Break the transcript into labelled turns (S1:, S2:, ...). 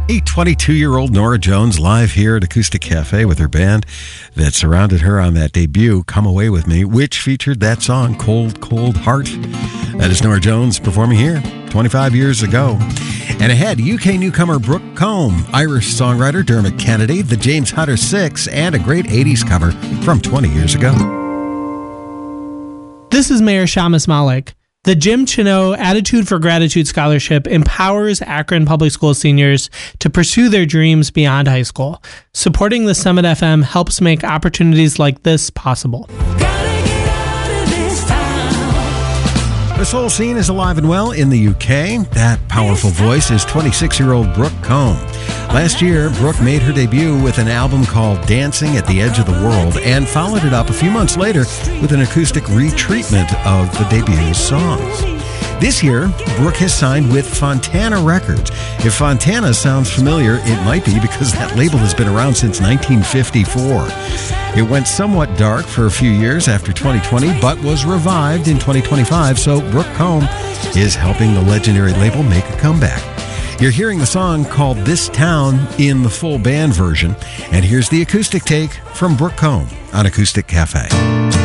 S1: Hey, 22-year-old Norah Jones live here at Acoustic Cafe with her band that surrounded her on that debut, Come Away With Me, which featured that song, Cold, Cold Heart. That is Norah Jones performing here 25 years ago. And ahead, UK newcomer Brooke Combe, Irish songwriter Dermot Kennedy, the James Hutter Six, and a great 80s cover from 20 years ago.
S2: This is Mayor Shamus Malik. The Jim Chino Attitude for Gratitude Scholarship empowers Akron Public School seniors to pursue their dreams beyond high school. Supporting the Summit FM helps make opportunities like this possible.
S1: The soul scene is alive and well in the UK. That powerful voice is 26-year-old Brooke Combe. Last year, Brooke made her debut with an album called Dancing at the Edge of the World and followed it up a few months later with an acoustic retreatment of the debut songs. This year, Brooke has signed with Fontana Records. If Fontana sounds familiar, it might be because that label has been around since 1954. It went somewhat dark for a few years after 2020, but was revived in 2025, so Brooke Combe is helping the legendary label make a comeback. You're hearing the song called This Town in the full band version, and here's the acoustic take from Brooke Combe on Acoustic Cafe.